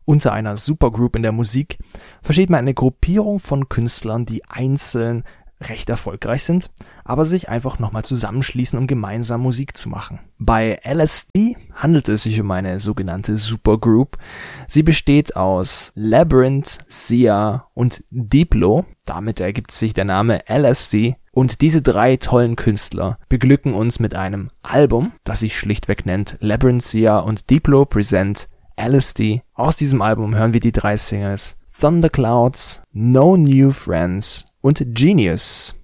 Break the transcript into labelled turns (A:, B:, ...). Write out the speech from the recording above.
A: Unter einer Supergroup in der Musik versteht man eine Gruppierung von Künstlern, die einzeln recht erfolgreich sind, aber sich einfach nochmal zusammenschließen, um gemeinsam Musik zu machen. Bei LSD handelt es sich um eine sogenannte Supergroup. Sie besteht aus Labrinth, Sia und Diplo. Damit ergibt sich der Name LSD. Und diese 3 tollen Künstler beglücken uns mit einem Album, das sich schlichtweg nennt Labrinth, Sia und Diplo Present LSD. Aus diesem Album hören wir die 3 Singles Thunderclouds, No New Friends und Genius.